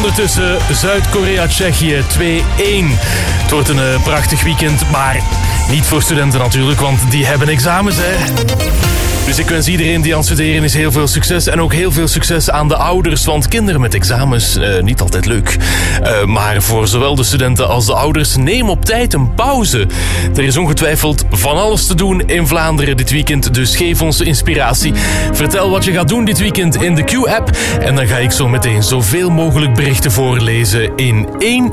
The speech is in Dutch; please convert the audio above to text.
Ondertussen Zuid-Korea-Tsjechië 2-1. Het wordt een prachtig weekend, maar niet voor studenten natuurlijk, want die hebben examens, hè. Dus ik wens iedereen die aan het studeren is heel veel succes. En ook heel veel succes aan de ouders, want kinderen met examens, niet altijd leuk. Maar voor zowel de studenten als de ouders, neem op tijd een pauze. Er is ongetwijfeld van alles te doen in Vlaanderen dit weekend, dus geef ons inspiratie. Vertel wat je gaat doen dit weekend in de Q-app. En dan ga ik zo meteen zoveel mogelijk berichten voorlezen in 1